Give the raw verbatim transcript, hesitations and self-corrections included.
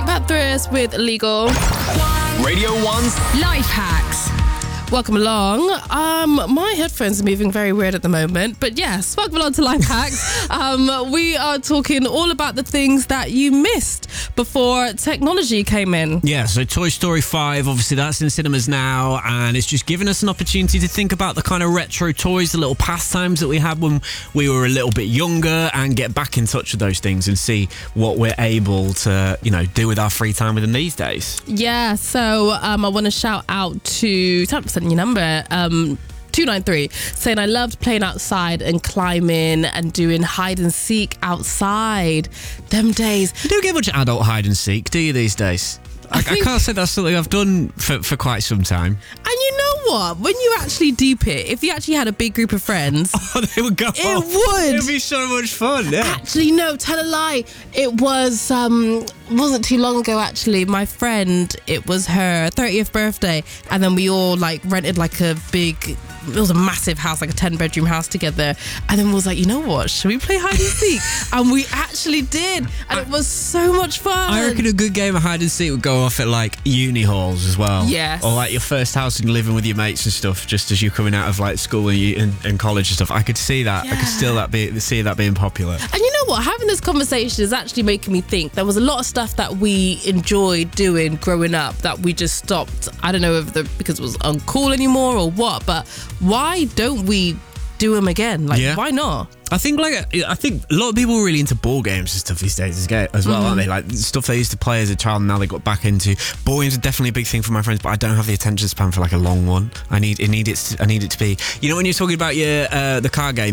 Pat Thris with Legal. Radio one's Life Hacks. Welcome along. Um, my headphones are moving very weird at the moment, but yes, welcome along to Life Hacks. um, we are talking all about the things that you missed before technology came in. Yeah, so Toy Story five, obviously that's in cinemas now, and it's just given us an opportunity to think about the kind of retro toys, the little pastimes that we had when we were a little bit younger, and get back in touch with those things and see what we're able to, you know, do with our free time with them these days. Yeah, so um, I want to shout out to ten percent your number, um, two nine three, saying I loved playing outside and climbing and doing hide and seek outside. Them days. You don't get much adult hide and seek, do you, these days? I, I, think, I can't say that's something I've done for, for quite some time. And you know what? When you actually deep it, if you actually had a big group of friends, oh, they would go. It would. It would be so much fun. Yeah. Actually, no, tell a lie. It was um, wasn't too long ago. Actually, my friend, it was her thirtieth birthday, and then we all like rented like a big. It was a massive house, like a ten bedroom house together. And then we was like, you know what? Should we play hide and seek? And we actually did. And it was so much fun. I reckon a good game of hide and seek would go off at like uni halls as well. Yes. Or like your first house and living with your mates and stuff, just as you're coming out of like school and, you, and, and college and stuff. I could see that. Yeah. I could still that be, see that being popular. And you know what? Having this conversation is actually making me think there was a lot of stuff that we enjoyed doing growing up that we just stopped. I don't know if the because it was uncool anymore or what, but why don't we do them again? Like, Yeah. why not? I think like I think a lot of people are really into board games and stuff these days as well, mm. aren't they? Like stuff they used to play as a child and now they got back into. Board games are definitely a big thing for my friends, but I don't have the attention span for like a long one. I need it need it to, I need it to be. You know when you're talking about your uh, the card game.